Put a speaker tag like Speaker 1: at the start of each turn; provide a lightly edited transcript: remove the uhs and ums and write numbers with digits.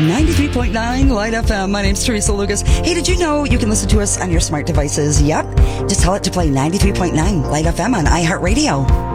Speaker 1: 93.9 Light FM. My name's Teresa Lucas. Hey, did you know you can listen to us on your smart devices? Yep. Just tell it to play 93.9 Light FM on iHeartRadio.